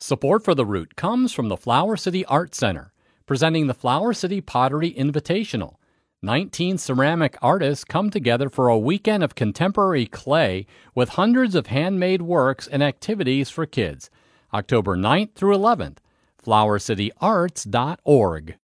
Support for the route comes from the Flower City Art Center, presenting the Flower City Pottery Invitational. 19 ceramic artists come together for a weekend of contemporary clay with hundreds of handmade works and activities for kids. October 9th through 11th. flowercityarts.org.